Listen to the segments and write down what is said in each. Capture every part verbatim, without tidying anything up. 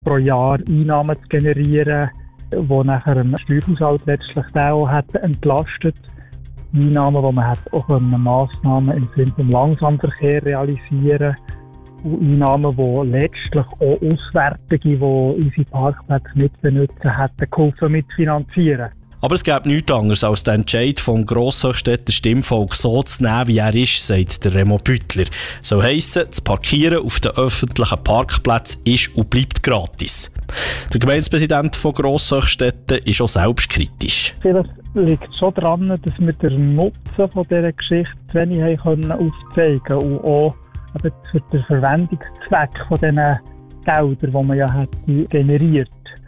pro Jahr Einnahmen zu generieren, die nachher einen Steuerhaushalt letztlich auch hat entlastet. Einnahmen, die man hat auch Massnahmen im Sinne des Langsamverkehr realisieren und Einnahmen, die letztlich auch Auswärtige, die unsere Parkplätze mitbenutzen, hätten geholfen mitfinanzieren. Aber es gäbe nichts anderes als den Entscheid vom Grosshöchstedter Stimmvolk so zu nehmen, wie er ist, sagt der Remo Büttler. So heissen, das Parkieren auf den öffentlichen Parkplätzen ist und bleibt gratis. Der Gemeindepräsident von Grosshöchstetten ist auch selbstkritisch. Vielleicht liegt es schon daran, dass wir den Nutzen von dieser Geschichte zu wenig haben aufzeigen können und auch eben für den Verwendungszweck von diesen Geldern, die man ja hat generiert.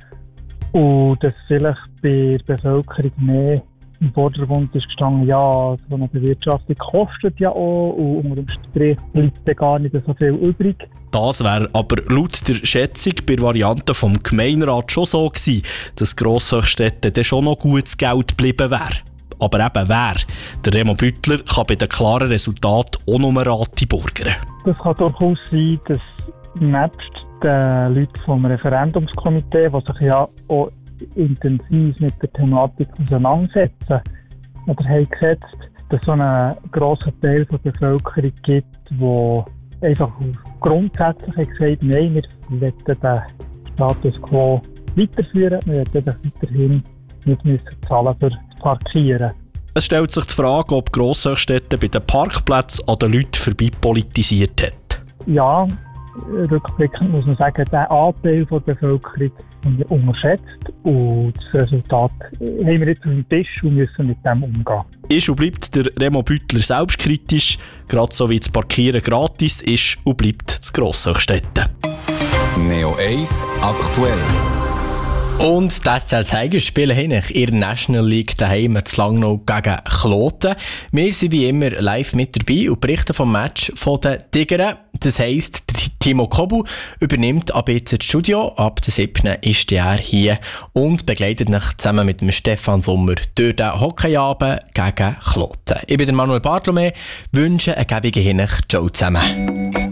Und dass vielleicht bei der Bevölkerung mehr im Vordergrund ist gestanden, ja, so eine Bewirtschaftung kostet ja auch und unter dem Strich bleibt dann gar nicht so viel übrig. Das wäre aber laut der Schätzung bei der Variante vom Gemeinderat schon so gewesen, dass Grosshöchstetten dann schon noch gutes Geld geblieben wäre. Aber eben wer? Der Remo Büttler kann bei den klaren Resultaten auch nur Rate bürgern. Das kann durchaus sein, dass nebst den Leuten vom Referendumskomitee, die sich ja auch intensiv mit der Thematik auseinandersetzen oder haben gesetzt, dass es so einen grossen Teil der Bevölkerung gibt, die einfach grundsätzlich gesagt, nein, wir wollen den Status quo weiterführen, wir wollen weiterhin nicht müssen zahlen für das Parkieren. Es stellt sich die Frage, ob Grosshöchstetten bei den Parkplätzen an den Leuten vorbei politisiert hat. Ja, rückblickend muss man sagen, der Anteil der Bevölkerung haben wir unterschätzt und das Resultat haben wir jetzt auf dem Tisch und müssen mit dem umgehen. Ist und bleibt der Remo Büttler selbstkritisch, gerade so wie das Parkieren gratis ist und bleibt das Grosshöchstetten. Neo eins aktuell. Und die S C L Tigers spielen in der National League daheim zu Langnau gegen Kloten. Wir sind wie immer live mit dabei und berichten vom Match von den Tigern. Das heisst, Timo Kobu übernimmt ab jetzt das Studio. Ab der siebten ist er hier und begleitet mich zusammen mit dem Stefan Sommer durch den Hockeyabend gegen Kloten. Ich bin der Manuel Bartolomä, wünsche einen gäbigen Hinech. Ciao zusammen.